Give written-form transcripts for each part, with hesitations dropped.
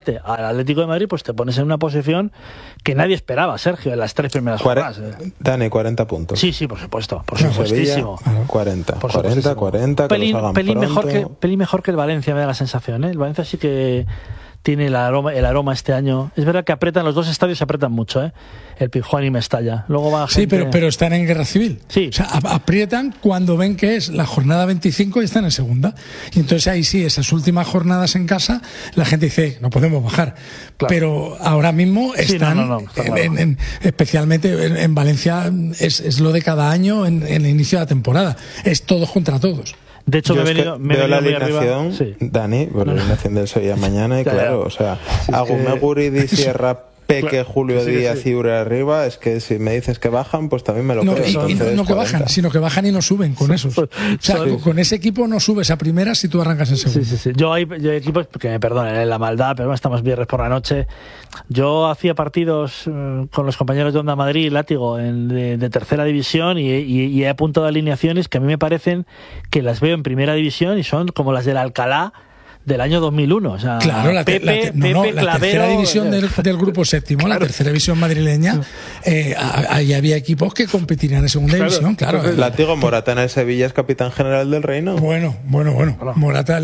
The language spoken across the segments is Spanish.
enfrente al Atlético de Madrid, pues te pones en una posición que nadie esperaba, Sergio, en las 3 primeras jornadas. Dani, 40 puntos. Sí, por supuesto, por supuestísimo. Sevilla, 40, pelín mejor que el Valencia, me da la sensación, ¿eh? El Valencia sí que tiene el aroma este año. Es verdad que apretan, los dos estadios se apretan mucho, ¿eh? El Pizjuán y Mestalla. Luego va gente... Sí, pero están en guerra civil. Sí. O sea, aprietan cuando ven que es la jornada 25 y están en segunda. Y entonces ahí sí, esas últimas jornadas en casa, la gente dice, no podemos bajar. Claro. Pero ahora mismo están, especialmente en Valencia, es lo de cada año en el inicio de la temporada. Es todos contra todos. De hecho, veo la alineación, sí. Dani, veo la alineación del Sevilla mañana y claro, o sea, Agumeguri, Sierra, Peque, Julio Díaz y Ure arriba, es que si me dices que bajan, pues también me lo creo. Y no que bajan, sino que bajan y no suben con esos. O sea, con ese equipo no subes a primera si tú arrancas en segunda. Sí. Yo hay equipos, que me perdonen la maldad, pero estamos viernes por la noche. Yo hacía partidos con los compañeros de Onda Madrid y Látigo de tercera división y he apuntado alineaciones que a mí me parecen que las veo en primera división y son como las del Alcalá del año 2001. O sea, claro, la tercera división del grupo séptimo, claro. La tercera división madrileña, ahí había equipos que competirían en segunda división, claro. Látigo, Morata en el Sevilla es capitán general del Reino. Bueno. Morata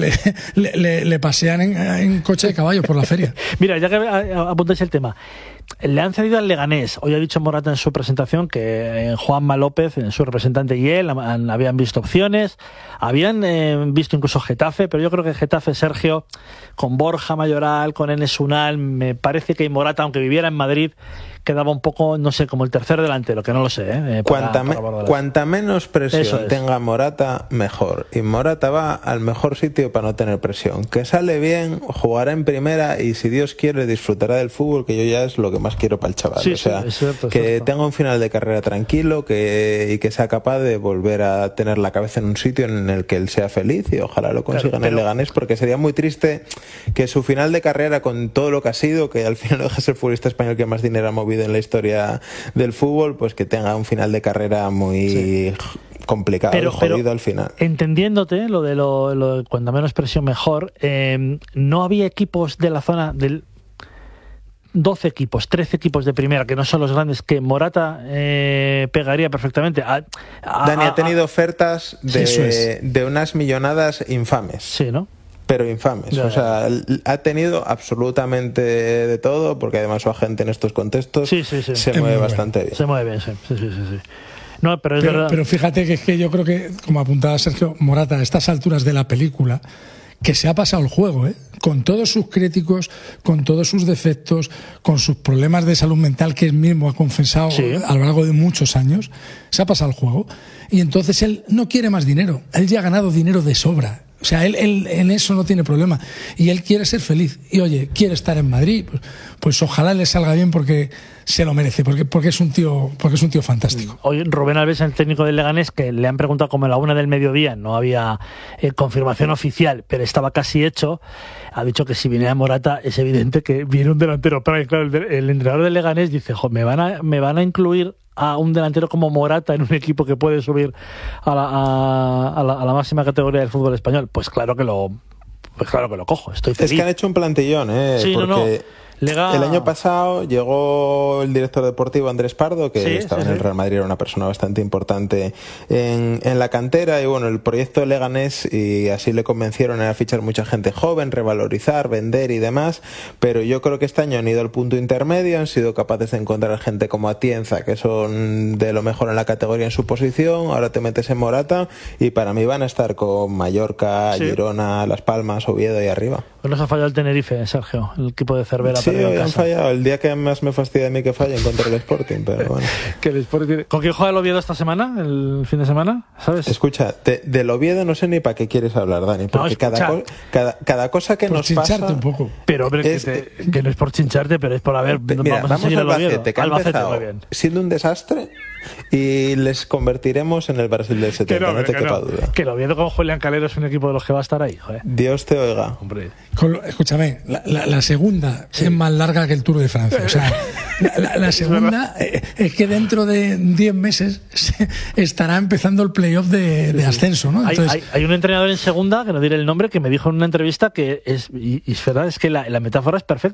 le pasean en coche de caballo por la feria. Mira, ya que apuntáis el tema, le han cedido al Leganés. Hoy ha dicho Morata en su presentación que Juanma López, su representante, y él habían visto opciones, habían visto incluso Getafe, pero yo creo que Getafe, Sergio, con Borja Mayoral, con Enes Unal, me parece que Morata, aunque viviera en Madrid, quedaba un poco, no sé, como el tercer delantero, que no lo sé. Cuanta menos presión tenga Morata, mejor. Y Morata va al mejor sitio para no tener presión. Que sale bien, jugará en primera y si Dios quiere disfrutará del fútbol, que yo ya es lo que más quiero para el chaval. Sí, es cierto. Tenga un final de carrera tranquilo y que sea capaz de volver a tener la cabeza en un sitio en el que él sea feliz y ojalá lo consiga en el Leganés, porque sería muy triste que su final de carrera, con todo lo que ha sido, que al final no deja de ser el futbolista español que más dinero ha movido en la historia del fútbol, pues que tenga un final de carrera muy complicado, jodido al final. Entendiéndote lo de cuando menos presión mejor, no había equipos de la zona del 12 equipos, 13 equipos de primera, que no son los grandes, que Morata pegaría perfectamente. Dani ha tenido ofertas de unas millonadas infames. Sí, ¿no? Pero infames. O sea, ha tenido absolutamente de todo, porque además su agente en estos contextos se mueve bastante bien. Se mueve bien, sí. No, pero es verdad. Pero fíjate que es que yo creo que, como apuntaba Sergio, Morata, a estas alturas de la película, que se ha pasado el juego, con todos sus críticos, con todos sus defectos, con sus problemas de salud mental que él mismo ha confesado a lo largo de muchos años, se ha pasado el juego. Y entonces él no quiere más dinero. Él ya ha ganado dinero de sobra. O sea, él en eso no tiene problema. Y él quiere ser feliz. Y oye, quiere estar en Madrid. Pues ojalá le salga bien porque se lo merece, porque es un tío fantástico. Hoy Rubén Alves, el técnico del Leganés, que le han preguntado como a la 1 del mediodía, no había confirmación oficial, pero estaba casi hecho, ha dicho que si viniera Morata es evidente que viene un delantero. Pero claro, el entrenador del Leganés dice, me van a incluir a un delantero como Morata en un equipo que puede subir a la máxima categoría del fútbol español. Pues claro que lo cojo, estoy feliz. Es que han hecho un plantillón, porque el año pasado llegó el director deportivo Andrés Pardo, que estaba en el Real Madrid, era una persona bastante importante en la cantera, y bueno, el proyecto Leganés, y así le convencieron, era fichar mucha gente joven, revalorizar, vender y demás, pero yo creo que este año han ido al punto intermedio, han sido capaces de encontrar gente como Atienza, que son de lo mejor en la categoría en su posición, ahora te metes en Morata, y para mí van a estar con Mallorca, Girona, Las Palmas, Oviedo y arriba. Pues nos ha fallado el Tenerife, Sergio, el equipo de Cervera. Sí, han fallado. El día que más me fastidia a mí que fallen contra el Sporting, pero bueno. ¿Con quién juega el Oviedo esta semana, el fin de semana? ¿Sabes? Escucha, del Oviedo no sé ni para qué quieres hablar, Dani, porque cada cosa que nos pasa... un poco. Pero hombre, que no es por chincharte, pero es por mira, vamos a Albacete, que ha empezado siendo un desastre, y les convertiremos en el Brasil del 70, no te quepa duda. Que el Oviedo con Julián Calero es un equipo de los que va a estar ahí, joder. Dios te oiga. Hombre. Escúchame, la segunda es más larga que el Tour de Francia. O sea, la segunda es que dentro de 10 meses estará empezando el playoff de ascenso, ¿no? Entonces, hay un entrenador en segunda, que no diré el nombre, que me dijo en una entrevista que es verdad, es que la metáfora es perfecta.